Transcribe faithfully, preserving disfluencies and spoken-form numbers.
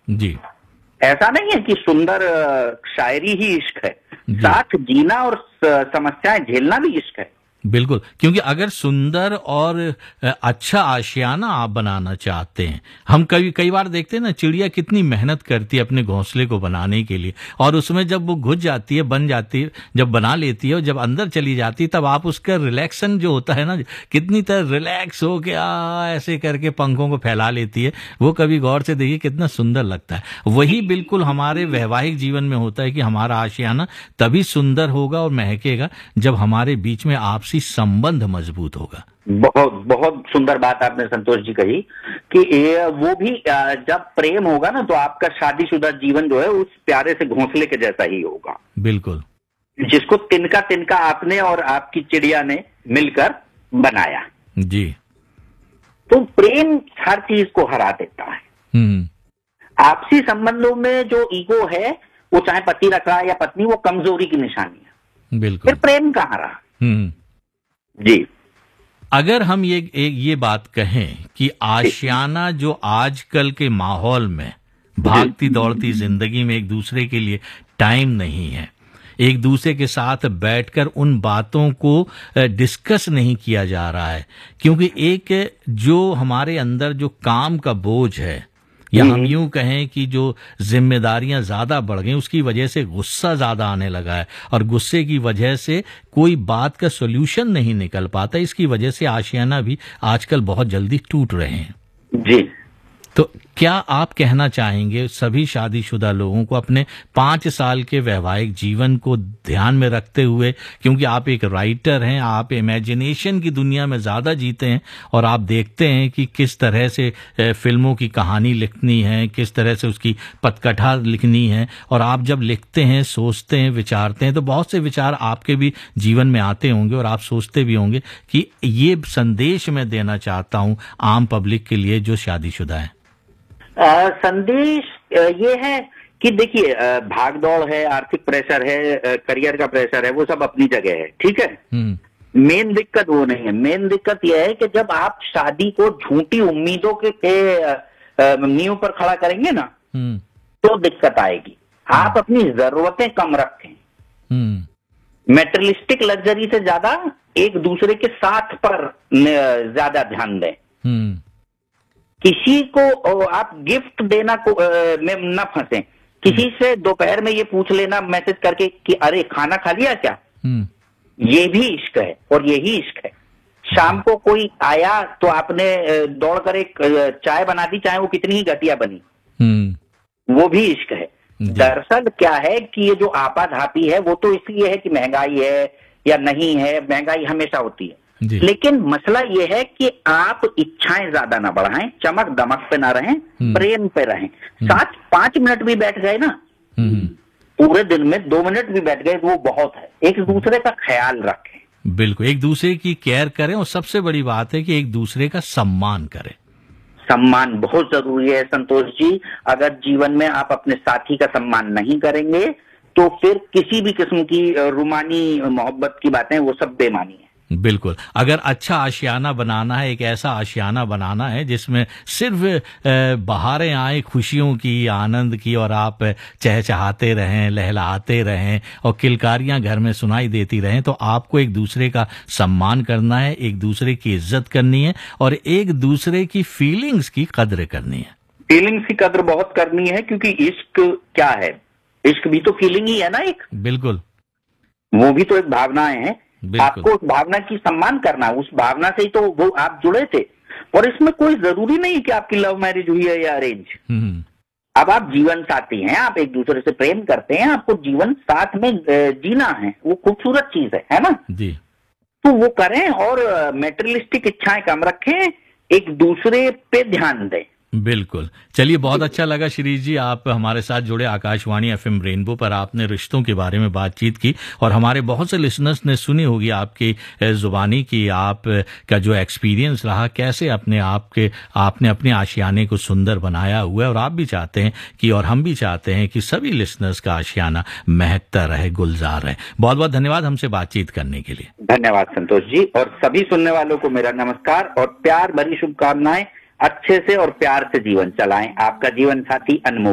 जी। ऐसा नहीं है कि सुंदर शायरी ही इश्क है, साथ जीना और समस्याएं झेलना भी इश्क है। बिल्कुल, क्योंकि अगर सुंदर और अच्छा आशियाना आप बनाना चाहते हैं, हम कई कई बार देखते हैं ना, चिड़िया कितनी मेहनत करती है अपने घोंसले को बनाने के लिए, और उसमें जब वो घुस जाती है, बन जाती है, जब बना लेती है और जब अंदर चली जाती है, तब आप उसका रिलैक्सन जो होता है ना, कितनी तरह रिलैक्स हो के आ ऐसे करके पंखों को फैला लेती है, वो कभी गौर से देखिए कितना सुंदर लगता है। वही बिल्कुल हमारे वैवाहिक जीवन में होता है कि हमारा आशियाना तभी सुंदर होगा और महकेगा जब हमारे बीच में आपसी संबंध मजबूत होगा। बहुत बहुत सुंदर बात आपने संतोष जी कही कि वो भी जब प्रेम होगा ना, तो आपका शादीशुदा जीवन जो है उस प्यारे से घोंसले के जैसा ही होगा। बिल्कुल, जिसको तिनका तिनका आपने और आपकी चिड़िया ने मिलकर बनाया। जी। तो प्रेम हर चीज को हरा देता है। हम्म। आपसी संबंधों में जो ईगो है, वो चाहे पति रख रहा है या पत्नी, वो कमजोरी की निशानी है। बिल्कुल। फिर प्रेम कहाँ रहा? हम्म। जी। अगर हम ये एक ये बात कहें कि आशियाना जो आजकल के माहौल में भागती दौड़ती जिंदगी में एक दूसरे के लिए टाइम नहीं है, एक दूसरे के साथ बैठकर उन बातों को डिस्कस नहीं किया जा रहा है, क्योंकि एक जो हमारे अंदर जो काम का बोझ है, या हम यूं कहें कि जो जिम्मेदारियां ज्यादा बढ़ गई, उसकी वजह से गुस्सा ज्यादा आने लगा है, और गुस्से की वजह से कोई बात का सॉल्यूशन नहीं निकल पाता। इसकी वजह से आशियाना भी आजकल बहुत जल्दी टूट रहे हैं। जी। तो क्या आप कहना चाहेंगे सभी शादीशुदा लोगों को अपने पांच साल के वैवाहिक जीवन को ध्यान में रखते हुए, क्योंकि आप एक राइटर हैं, आप इमेजिनेशन की दुनिया में ज्यादा जीते हैं और आप देखते हैं कि किस तरह से फिल्मों की कहानी लिखनी है, किस तरह से उसकी पटकथा लिखनी है, और आप जब लिखते हैं, सोचते हैं, विचारते हैं, तो बहुत से विचार आपके भी जीवन में आते होंगे और आप सोचते भी होंगे कि ये संदेश मैं देना चाहता हूं आम पब्लिक के लिए जो शादीशुदा है। आ, संदेश ये है कि देखिए, भाग दौड़ है, आर्थिक प्रेशर है, करियर का प्रेशर है, वो सब अपनी जगह है, ठीक है। मेन दिक्कत वो नहीं है। मेन दिक्कत यह है कि जब आप शादी को झूठी उम्मीदों के, के नींव पर खड़ा करेंगे ना, तो दिक्कत आएगी। आप अपनी जरूरतें कम रखें, मेटेरियलिस्टिक लग्जरी से ज्यादा एक दूसरे के साथ पर ज्यादा ध्यान दें। किसी को आप गिफ्ट देना को में न फंसे। किसी से दोपहर में ये पूछ लेना मैसेज करके कि अरे खाना खा लिया क्या, ये भी इश्क है, और यही इश्क है। शाम को कोई आया तो आपने दौड़कर एक चाय बना दी, चाहे वो कितनी ही घटिया बनी, वो भी इश्क है। दरअसल क्या है कि ये जो आपाधापी है, वो तो इसलिए है कि महंगाई है या नहीं है, महंगाई हमेशा होती है, लेकिन मसला ये है कि आप इच्छाएं ज्यादा ना बढ़ाएं, चमक दमक पे ना रहें, प्रेम पे रहें। साथ पांच मिनट भी बैठ गए ना, पूरे दिन में दो मिनट भी बैठ गए तो वो बहुत है। एक दूसरे का ख्याल रखें। बिल्कुल, एक दूसरे की केयर करें, और सबसे बड़ी बात है कि एक दूसरे का सम्मान करें। सम्मान बहुत जरूरी है संतोष जी। अगर जीवन में आप अपने साथी का सम्मान नहीं करेंगे, तो फिर किसी भी किस्म की रूमानी मोहब्बत की बातें, वो सब बेमानी है। बिल्कुल, अगर अच्छा आशियाना बनाना है, एक ऐसा आशियाना बनाना है जिसमें सिर्फ बहारें आए खुशियों की, आनंद की, और आप चहचहाते रहें, लहलहाते रहें और किलकारियां घर में सुनाई देती रहें, तो आपको एक दूसरे का सम्मान करना है, एक दूसरे की इज्जत करनी है, और एक दूसरे की फीलिंग्स की कद्र करनी है। फीलिंग्स की कद्र बहुत करनी है, क्योंकि इश्क क्या है? इश्क भी तो फीलिंग ही है ना एक। बिल्कुल, वो भी तो एक भावनाएं हैं। आपको उस भावना की सम्मान करना, उस भावना से ही तो वो आप जुड़े थे। और इसमें कोई जरूरी नहीं कि आपकी लव मैरिज हुई है या अरेंज। अब आप जीवन साथी हैं, आप एक दूसरे से प्रेम करते हैं, आपको जीवन साथ में जीना है, वो खूबसूरत चीज है, है ना जी। तो वो करें, और मेटेरियलिस्टिक इच्छाएं कम रखें, एक दूसरे पे ध्यान दें। बिल्कुल, चलिए, बहुत अच्छा लगा श्री जी, आप हमारे साथ जुड़े आकाशवाणी एफएम रेनबो पर। आपने रिश्तों के बारे में बातचीत की, और हमारे बहुत से लिसनर्स ने सुनी होगी आपकी जुबानी की आप का जो एक्सपीरियंस रहा, कैसे अपने आप के आपने अपने आशियाने को सुंदर बनाया हुआ है, और आप भी चाहते हैं कि, और हम भी चाहते हैं कि सभी लिसनर्स का आशियाना महकता रहे, गुलजार रहे। बहुत बहुत धन्यवाद हमसे बातचीत करने के लिए। धन्यवाद संतोष जी, और सभी सुनने वालों को मेरा नमस्कार और प्यार भरी शुभकामनाएं। अच्छे से और प्यार से जीवन चलाएं। आपका जीवन साथी अनमोल।